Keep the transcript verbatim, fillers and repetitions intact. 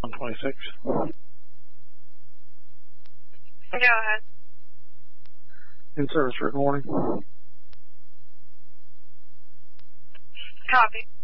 one twenty-six. Go ahead. In service for good morning. Copy.